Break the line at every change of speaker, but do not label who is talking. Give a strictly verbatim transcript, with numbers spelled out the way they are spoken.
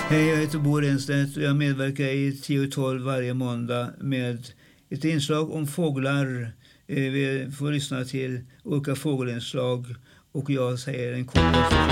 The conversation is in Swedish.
Hej, jag heter Bo Renstedt och jag medverkar i tio tolv varje måndag med ett inslag om fåglar. Vi får lyssna till olika fågelinslag och jag säger en kort